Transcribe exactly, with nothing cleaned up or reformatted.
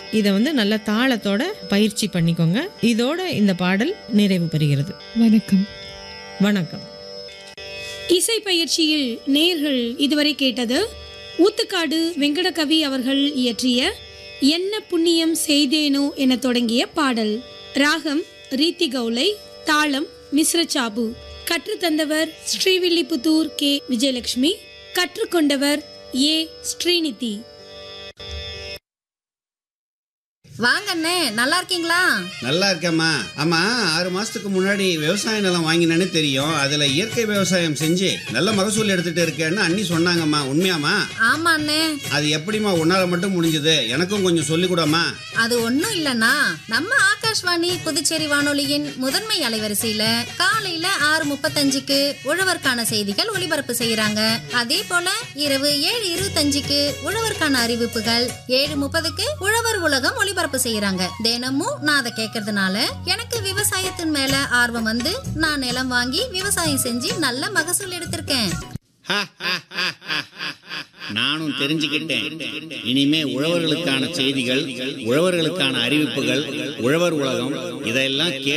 இதை வந்து நல்ல தாளத்தோட பயிற்சி பண்ணிக்கோங்க. இதோட இந்த பாடல் நிறைவு பெறுகிறது. வணக்கம். வணக்கம். இசை பயிற்சியில் நேர்கள் இதுவரை கேட்டது ஊத்துக்காடு வெங்கடகவி அவர்கள் இயற்றிய என்ன புண்ணியம் செய்தேனோ என தொடங்கிய பாடல். ராகம் ரீத்தி கௌலை, தாளம் மிஸ்ரச்சாபு. கற்றுத்தந்தவர் ஸ்ரீவில்லிபுத்தூர் கே விஜயலட்சுமி. கற்றுக்கொண்டவர் ஏ ஸ்ரீநிதி. வாங்க அண்ணே, நல்லா இருக்கீங்களா? நல்லா இருக்கேம்மா. ஆமா, ஆறு மாசத்துக்கு முன்னாடி விவசாய நிலம் வாங்கினேன்னு தெரியும். அதுல இயற்கை விவசாயம் செஞ்சு நல்ல மகசூல் எடுத்துட்டு இருக்கேன்னு அண்ணி சொன்னாங்கம்மா. உண்மையாமா? ஆமா அண்ணே. அது எப்படிமா உன்னால மட்டும் முடிஞ்சது? எனக்கும் கொஞ்சம் சொல்லி கூடமா. அது ஒண்ணும் இல்லன்னா, நம்ம ஆகாஷ்வாணி புதுச்சேரி வானொலியின் முதன்மை அலைவரிசையில காலையில ஆறு முப்பத்தஞ்சுக்கு உழவர்கான செய்திகள் ஒளிபரப்பு செய்யறாங்க. அதே போல இரவு ஏழு இருபத்தஞ்சுக்கு உழவர்கான அறிவிப்புகள், ஏழு முப்பதுக்கு உழவர் உலகம் ஒளிபரப்பு செய்யறாங்க. தினமும் நான் அதை கேட்கறதுனால எனக்கு விவசாயத்தின் மேல ஆர்வம் வந்து நான் நிலம் வாங்கி விவசாயம் செஞ்சு நல்ல மகசூல் எடுத்திருக்கேன். நானும் தெரிஞ்சுக்கிட்டேன். இனிமே உழவர்களுக்கான செய்திகள், உழவர்களுக்கான அறிவிப்புகள், உழவர் உலகம் இதெல்லாம்